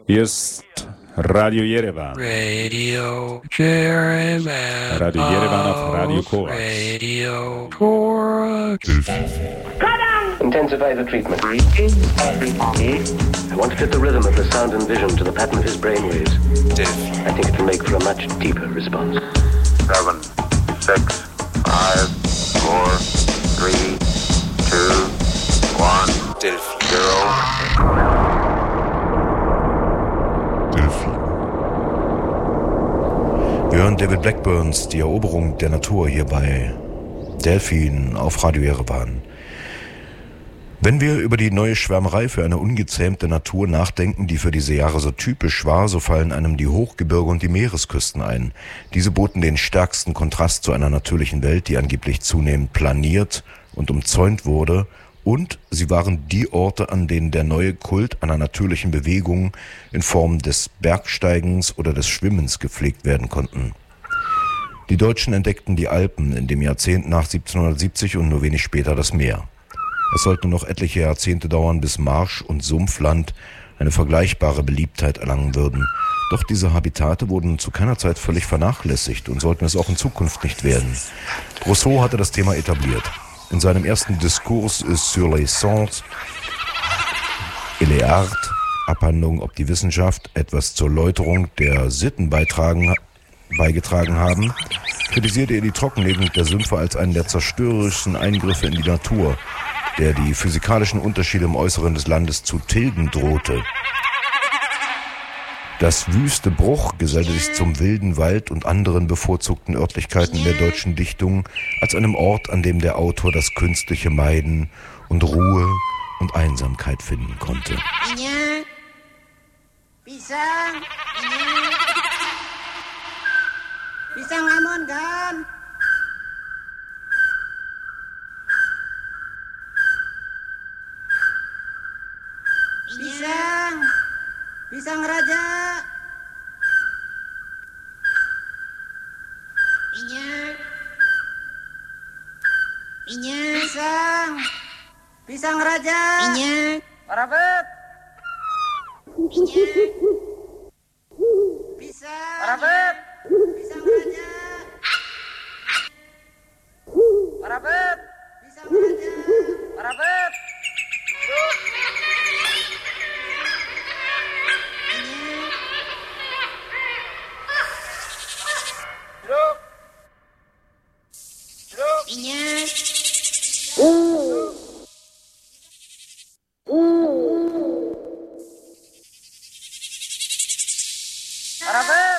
Hier ist Radio Yerevan. Radio Yerevan. Radio Yerevan auf Radio Korax. Radio Korax. Intensify the treatment. I want to fit the rhythm of the sound and vision to the pattern of his brainwaves. I think it will make for a much deeper response. 7, 6, 5, 4, 3, 2, 1, 0. Wir hören David Blackburns Die Eroberung der Natur hier bei Delphin auf Radio Yerevan. Wenn wir über die neue Schwärmerei für eine ungezähmte Natur nachdenken, die für diese Jahre so typisch war, so fallen einem die Hochgebirge und die Meeresküsten ein. Diese boten den stärksten Kontrast zu einer natürlichen Welt, die angeblich zunehmend planiert und umzäunt wurde, und sie waren die Orte, an denen der neue Kult einer natürlichen Bewegung in Form des Bergsteigens oder des Schwimmens gepflegt werden konnten. Die Deutschen entdeckten die Alpen in dem Jahrzehnt nach 1770 und nur wenig später das Meer. Es sollten noch etliche Jahrzehnte dauern, bis Marsch- und Sumpfland eine vergleichbare Beliebtheit erlangen würden. Doch diese Habitate wurden zu keiner Zeit völlig vernachlässigt und sollten es auch in Zukunft nicht werden. Rousseau hatte das Thema etabliert. In seinem ersten Diskurs sur les sciences et les arts, Abhandlung, ob die Wissenschaft etwas zur Läuterung der Sitten beigetragen haben, kritisierte er die Trockenlegung der Sümpfe als einen der zerstörerischsten Eingriffe in die Natur, der die physikalischen Unterschiede im Äußeren des Landes zu tilgen drohte. Das wüste Bruch gesellte sich zum wilden Wald und anderen bevorzugten Örtlichkeiten in der deutschen Dichtung als einem Ort, an dem der Autor das Künstliche meiden und Ruhe und Einsamkeit finden konnte. Pisang, pisang lamon kan? Pisang, pisang raja. Pisang, pisang raja. Parabet. Pisang, parabet. Pisang raja. Parabet. Pisang raja. Parabet. Parabet.